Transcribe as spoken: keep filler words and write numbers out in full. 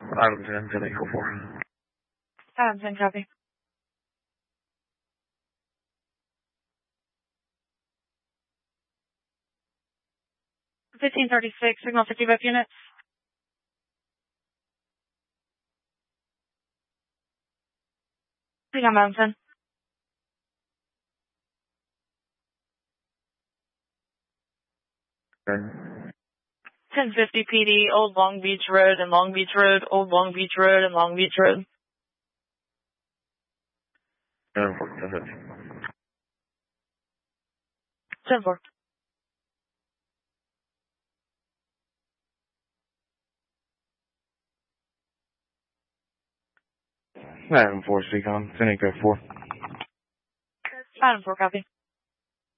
Adams ten, ten Echo four. Adams ten, copy. fifteen thirty-six, signal fifty both units. Hang on, Adams ten. ten. ten fifty P D, Old Long Beach Road and Long Beach Road, Old Long Beach Road and Long Beach Road. ten four, ten fifty. ten four. Adam four, Seacom, ten Echo four. Adam four, copy.